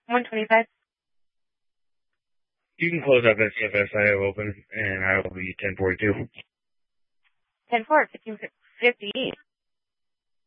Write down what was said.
125. You can close up SCFS. I have open, and I will be 1042. 10-4, 1558.